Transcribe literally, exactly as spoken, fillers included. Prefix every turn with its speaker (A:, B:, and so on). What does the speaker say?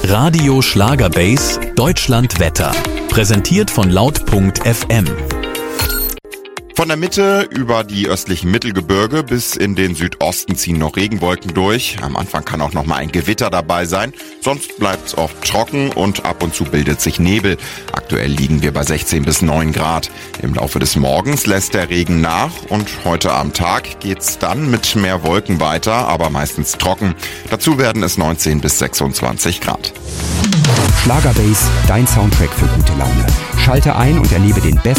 A: Radio Schlagerbase Deutschland Wetter. Präsentiert von laut punkt f m.
B: Von der Mitte über die östlichen Mittelgebirge bis in den Südosten ziehen noch Regenwolken durch. Am Anfang kann auch noch mal ein Gewitter dabei sein. Sonst bleibt es oft trocken und ab und zu bildet sich Nebel. Aktuell liegen wir bei sechzehn bis neun Grad. Im Laufe des Morgens lässt der Regen nach und heute am Tag geht's dann mit mehr Wolken weiter, aber meistens trocken. Dazu werden es neunzehn bis sechsundzwanzig Grad.
C: Schlagerbase, dein Soundtrack für gute Laune. Schalte ein und erlebe den besten